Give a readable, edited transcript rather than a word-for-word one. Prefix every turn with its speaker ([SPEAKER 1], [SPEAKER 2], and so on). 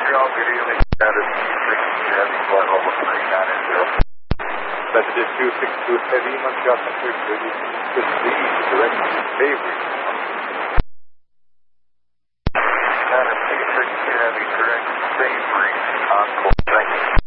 [SPEAKER 1] Montreal, good evening. That is 262 Heavy, going over 3980.
[SPEAKER 2] That is 262 Heavy, Montreal, Center, good evening. Proceed, direction, favorite.